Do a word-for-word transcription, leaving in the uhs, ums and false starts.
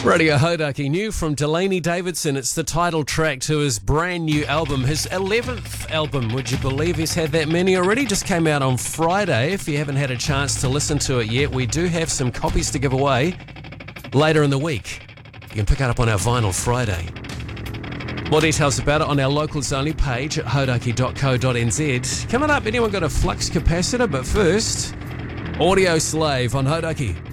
Radio Hodaki, new from Delaney Davidson. It's the title track to his brand new album, his eleventh album. Would you believe he's had that many already? Just came out on Friday. If you haven't had a chance to listen to it yet, we do have some copies to give away later in the week. You can pick it up on our Vinyl Friday. More details about it on our locals only page at hodaki dot co dot n z. Coming up, anyone got a flux capacitor? But first, Audio Slave on Hodaki.